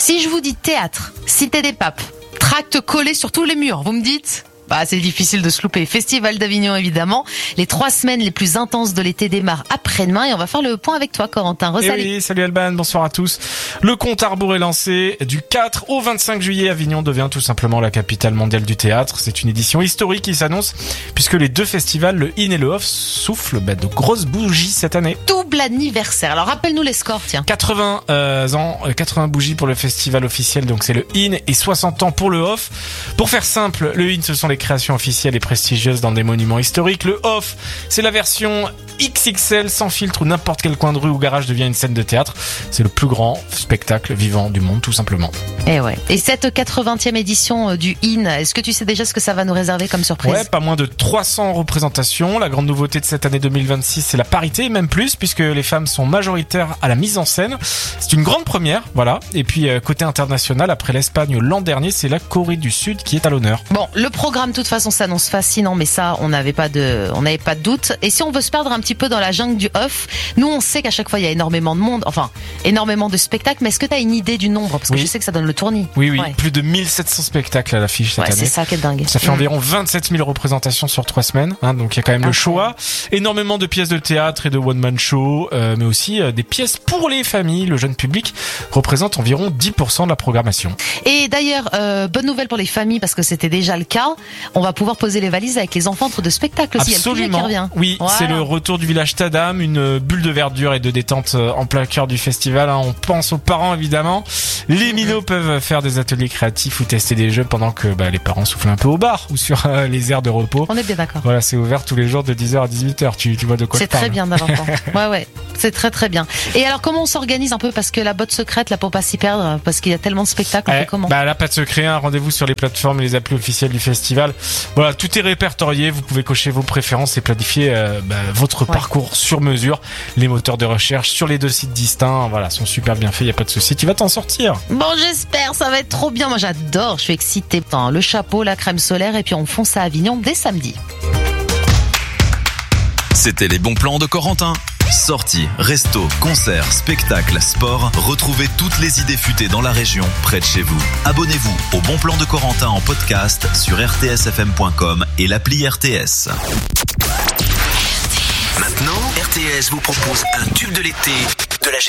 Si je vous dis théâtre, cité des papes, tracts collés sur tous les murs, vous me dites ? C'est difficile de se louper. Festival d'Avignon, évidemment. Les 3 semaines les plus intenses de l'été démarrent après-demain et on va faire le point avec toi, Corentin. Oui, salut Alban, bonsoir à tous. Le compte à rebours est lancé. Du 4 au 25 juillet, Avignon devient tout simplement la capitale mondiale du théâtre. C'est une édition historique qui s'annonce puisque les 2 festivals, le In et le Off, soufflent de grosses bougies cette année. Double anniversaire. Alors rappelle-nous les scores, tiens. 80 ans, 80 bougies pour le festival officiel, donc c'est le In, et 60 ans pour le Off. Pour faire simple, le In, ce sont les créations officielles et prestigieuses dans des monuments historiques. Le Off, c'est la version XXL, sans filtre, où n'importe quel coin de rue ou garage devient une scène de théâtre. C'est le plus grand spectacle vivant du monde, tout simplement. Et cette 80e édition du In, est-ce que tu sais déjà ce que ça va nous réserver comme surprise ? Ouais, pas moins de 300 représentations. La grande nouveauté de cette année 2026, c'est la parité, même plus, puisque les femmes sont majoritaires à la mise en scène. C'est une grande première, voilà. Et puis, côté international, après l'Espagne l'an dernier, c'est la Corée du Sud qui est à l'honneur. Bon, le programme, de toute façon, s'annonce fascinant, mais ça, on n'avait pas de doute. Et si on veut se perdre un petit peu dans la jungle du off, nous, on sait qu'à chaque fois, il y a énormément de monde, enfin, énormément de spectacles, mais est-ce que tu as une idée du nombre ? Parce que je sais que ça donne le tournis. Oui, ouais. Plus de 1700 spectacles à l'affiche cette année. C'est ça qui est dingue. Ça fait environ 27 000 représentations sur 3 semaines, donc il y a quand même le choix. Énormément de pièces de théâtre et de one-man show, mais aussi des pièces pour les familles. Le jeune public représente environ 10% de la programmation. Et d'ailleurs, bonne nouvelle pour les familles, parce que c'était déjà le cas, on va pouvoir poser les valises avec les enfants entre 2 spectacles aussi. Absolument. Il y a le public qui revient. Oui, voilà. C'est le retour du village Tadam, une bulle de verdure et de détente en plein cœur du festival. On pense aux parents, évidemment. Les minots peuvent faire des ateliers créatifs ou tester des jeux pendant que les parents soufflent un peu au bar ou sur les aires de repos. On est bien d'accord. Voilà, c'est ouvert tous les jours de 10h à 18h. Tu vois de quoi je parle. C'est très bien d'avoir temps. Ouais, c'est très très bien. Et alors, comment on s'organise un peu, parce que la botte secrète, là, pour pas s'y perdre, parce qu'il y a tellement de spectacles, on fait comment ? Là, pas de secret, rendez-vous sur les plateformes et les applis officielles du festival. Voilà, tout est répertorié, vous pouvez cocher vos préférences et planifier votre parcours sur mesure. Les moteurs de recherche sur les 2 sites distincts, sont super bien faits, il y a pas de souci, tu vas t'en sortir. Bon, j'espère, ça va être trop bien. Moi, j'adore, je suis excitée. Le chapeau, la crème solaire, et puis on fonce à Avignon dès samedi. C'était les bons plans de Corentin. Sorties, restos, concerts, spectacles, sport. Retrouvez toutes les idées futées dans la région, près de chez vous. Abonnez-vous au Bon Plan de Corentin en podcast sur rtsfm.com et l'appli RTS. Maintenant, RTS vous propose un tube de l'été